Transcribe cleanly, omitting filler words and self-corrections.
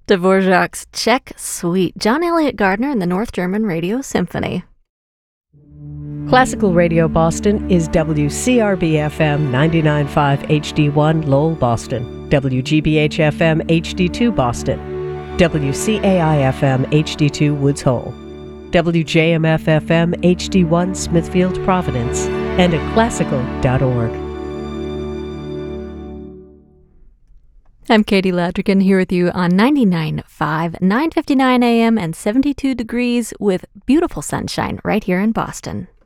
Dvorak's Czech Suite, John Elliott Gardner and the North German Radio Symphony. Classical Radio Boston is WCRB-FM 99.5 HD1 Lowell, Boston, WGBH-FM HD2 Boston, WCAI-FM HD2 Woods Hole, WJMF-FM HD1 Smithfield, Providence, and at classical.org. I'm Katie Ladrigan here with you on 99.5, 9:59 a.m. and 72 degrees with beautiful sunshine right here in Boston.